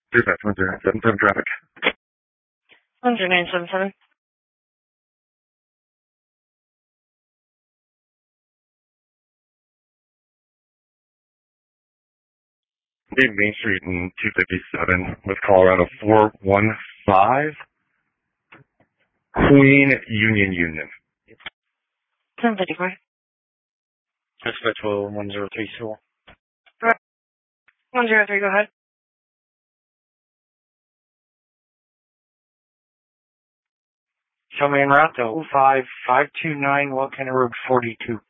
3577 traffic. 10977. Dave Main Street and 257 with Colorado 415. Queen Union. 1054. Dispatch 1034. 103, go ahead. Show me en route to 05529 Volcano Road 42.